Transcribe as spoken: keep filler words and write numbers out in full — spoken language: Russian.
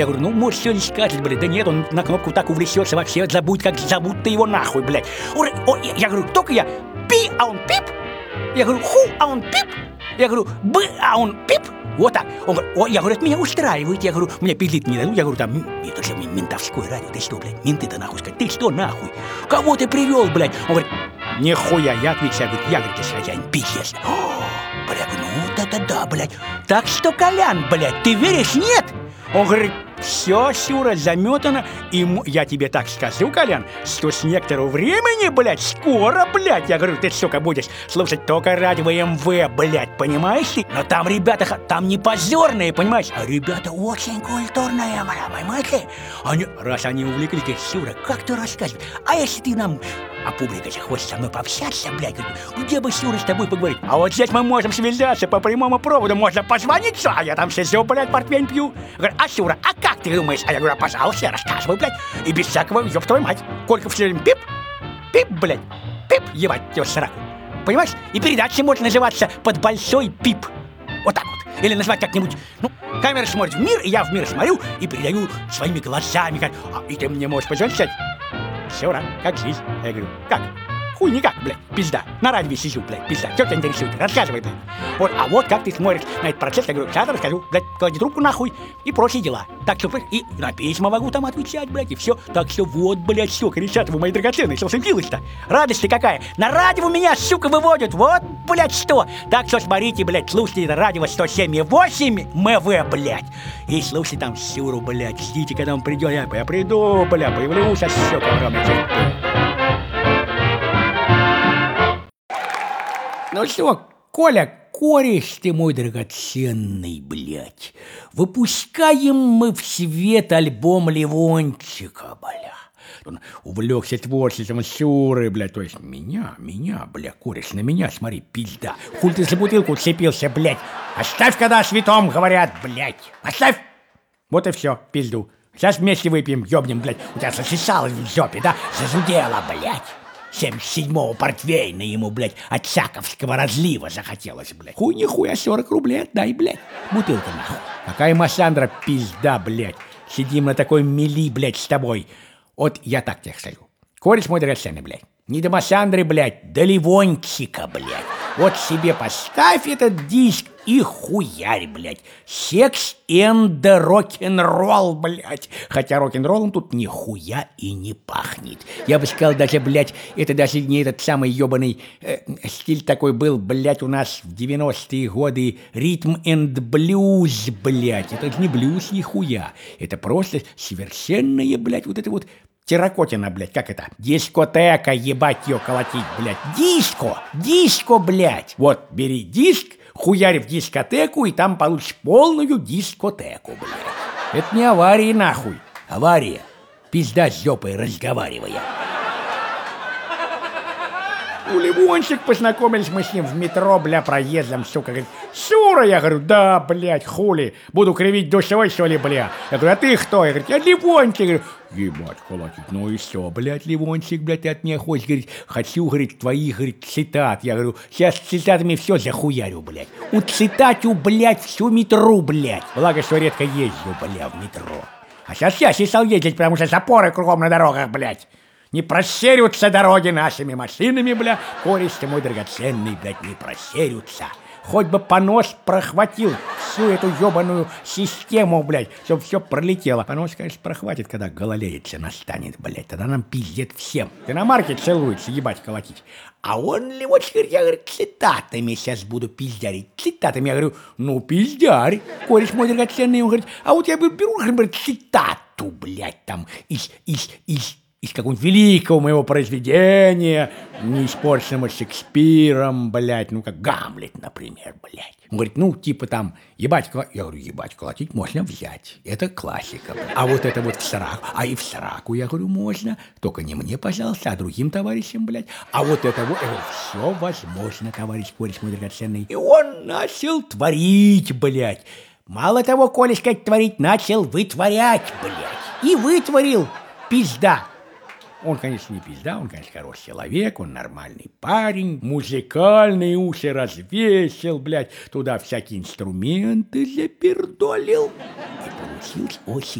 Я говорю, ну, может, все не скажет, блядь. Да нет, он на кнопку так увлечется, вообще забудь, как зовут ты его нахуй, блядь. О, я говорю, только я пи, а он пип. Я говорю, ху, а он пип. Я говорю, б, а он пип. Вот так. Он говорит, о, я говорю, это меня устраивает. Я говорю, мне пиздить не дадут. Я говорю, там, это же ментовское радио. Ты что, блядь, менты-то нахуй сказать? Ты что, нахуй? Кого ты привел, блядь? Он говорит, нихуя, я отвечаю, говорит, я, говорит, ты хозяин, пиздец. Бля, ну вот это да, блядь. Так что, Колян, блядь, ты веришь, нет? Он говорит, все, Сюра, заметано. И я тебе так скажу, Колян, что с некоторого времени, блядь, скоро, блядь, я говорю, ты, сука, будешь слушать только радио эм вэ, блядь, понимаешь ты? Но там ребята, там не позорные, понимаешь? А ребята очень культурные, бля, понимаешь ты? Они, раз они увлеклись, говорят, Сюра, как ты рассказываешь? А если ты нам... А публика же хочет со мной пообщаться, блядь, говорит, где бы, Сюра, с тобой поговорить? А вот здесь мы можем связаться по прямому проводу, можно позвонить, а я там сижу, блядь, портвейн пью. Говорит, а, Сюра, а как ты думаешь? А я говорю, а, пожалуйста, рассказывай, блядь, и без всякого, ёб твою мать, Колька все время пип, пип, блядь, пип, ебать, его сраку. Понимаешь? И передача может называться «Под большой пип». Вот так вот. Или назвать как-нибудь, ну, камера смотрит в мир, и я в мир смотрю, и передаю своими глазами, как, а, и ты мне можешь позвонить, Сюра, как жизнь? Я говорю, как? Хуй никак, блядь, пизда. На радио сижу, блядь, пизда. Что тебя интересует? Рассказывай, блядь. Вот, а вот как ты смотришь на этот процесс, я говорю, сейчас расскажу, блядь, клади трубку нахуй и прочие дела. Так что, и на письма могу там отвечать, блядь, и все. Так что вот, блядь, сука, ребята, вы мои драгоценные, что случилось-то? Радость-то какая? На радио меня, сука, выводят, вот, блядь, что? Так что смотрите, блядь, слушайте это радио сто семь и восемь эм вэ, блядь. И слушайте там Сюру, блядь, ждите, когда он придет, я, я приду, блядь, появлюсь, а сука, огромный терпение. Ну что, Коля, кореш ты мой драгоценный, блядь, выпускаем мы в свет альбом Левончика, бля. Он увлекся творчеством Сюры, блядь, то есть меня, меня, бля, кореш, на меня, смотри, пизда. Хуй ты за бутылку уцепился, блядь. Оставь, когда святом говорят, блядь. Оставь. Вот и все, пизду. Сейчас вместе выпьем, ёбнем, блядь. У тебя засосалось в жопе, да? Зазудело, блядь. семьдесят седьмого портвейна ему, блядь, от Чаковского разлива захотелось, блядь. Хуй нихуя, сорок рублей отдай, блядь. Бутылка нахуй. Какая Массандра пизда, блядь. Сидим на такой мели, блядь, с тобой. Вот я так тебе скажу. Кореш мой драгоценный, блядь. Не до Массандры, блядь, до Левончика, блядь. Вот себе поставь этот диск и хуярь, блядь. Секс энд рок-н-ролл, блядь. Хотя рок-н-роллом тут нихуя и не пахнет. Я бы сказал, даже, блядь, это даже не этот самый ебаный э, стиль такой был, блядь, у нас в девяностые годы. Ритм энд блюз, блядь. Это же не блюз нихуя. Это просто совершенное, блядь, вот это вот... Терракотина, блядь, как это? Дискотека, ебать ее колотить, блядь. Диско, диско, блядь. Вот, бери диск, хуярь в дискотеку, и там получишь полную дискотеку, блядь. Это не авария, нахуй. Авария. Пизда с жопой разговаривая. У Левончик познакомились мы с ним в метро, бля, проездом, сука, говорит, Сюра, я говорю, да, блядь, хули, буду кривить душой, что ли, бля. Я говорю, а ты кто? Я говорю, я Левончик. Я говорю, ебать, колотик, ну и все, блядь, Левончик, блядь, ты от меня хочешь, говорит, хочу, говорит, твоих, говорит, цитат. Я говорю, сейчас цитатами все захуярю, блядь. У цитатю, блядь, всю метро, блядь. Благо, что редко езжу, бля, в метро. А сейчас я стал ездить, потому что запоры кругом на дорогах, блядь. Не просерются дороги нашими машинами, бля. Кореш ты мой драгоценный, блядь, не просерются. Хоть бы понос прохватил всю эту ебаную систему, блядь, чтобы все пролетело. Понос, конечно, прохватит, когда гололедица настанет, блядь. Тогда нам пиздец всем. Ты на марке целуется, ебать, колотить. А он, Левончик, говорит, я, говорит, цитатами сейчас буду пиздярить. Цитатами. Я говорю, ну, пиздярь. Кореш мой драгоценный, он говорит, а вот я беру, говорит, цитату, блядь, там, из, из, из, из какого-нибудь великого моего произведения, неиспорченного Шекспиром, блядь, ну, как Гамлет, например, блядь. Он говорит, ну, типа там, ебать, колотить. Я говорю, ебать, колотить можно взять, это классика, блядь. А вот это вот в сраку, а и в сраку, я говорю, можно, только не мне, пожалуйста, а другим товарищам, блядь. А вот это вот, я говорю, все возможно, товарищ кореш мой драгоценный. И он начал творить, блядь. Мало того, кореш, как творить, начал вытворять, блядь. И вытворил, пизда. Он, конечно, не пизда, он, конечно, хороший человек, он нормальный парень, музыкальные уши развесил, блядь, туда всякие инструменты запердолил. И получилось очень